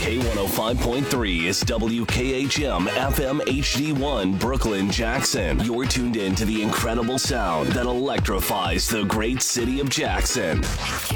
K105.3 is WKHM FM HD1 Brooklyn, Jackson. You're tuned in to the incredible sound that electrifies the great city of Jackson.